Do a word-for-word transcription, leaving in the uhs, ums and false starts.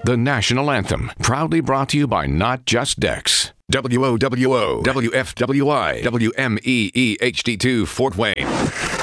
the national anthem, proudly brought to you by Not Just Decks. W O W O, W F W I, W M E E H D two, Fort Wayne.